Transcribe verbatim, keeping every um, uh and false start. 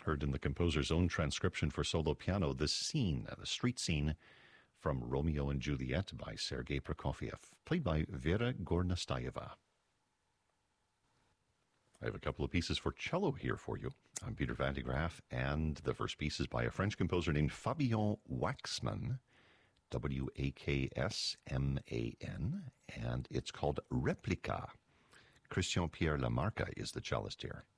Heard in the composer's own transcription for solo piano, this scene, the street scene from Romeo and Juliet by Sergei Prokofiev, played by Vera Gornastayeva. I have a couple of pieces for cello here for you. I'm Peter Van de Graaff, and the first piece is by a French composer named Fabien Waxman, W A K S M A N, and it's called Replica. Christian Pierre Lamarca is the cellist here.